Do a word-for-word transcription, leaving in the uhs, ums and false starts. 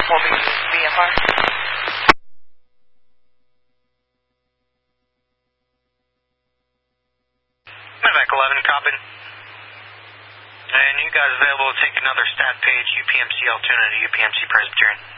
four B F R. Medevac eleven, copy. And you guys available to take another stat page U P M C Altoona to U P M C Presbyterian?